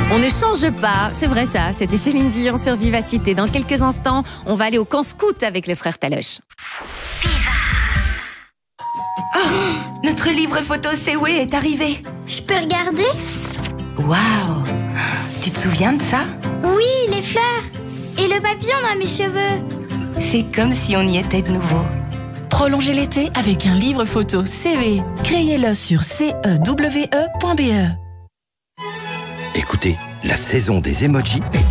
On ne change pas, c'est vrai ça. C'était Céline Dion sur Vivacité. Dans quelques instants, on va aller au camp scout avec les frères Taloche. Oh, notre livre photo Sewe est arrivé. Je peux regarder? Waouh! Tu te souviens de ça? Oui, les fleurs. Et le papillon dans mes cheveux. C'est comme si on y était de nouveau. Prolongez l'été avec un livre photo CE. Créez-le sur cewe.be. Écoutez, la saison des emojis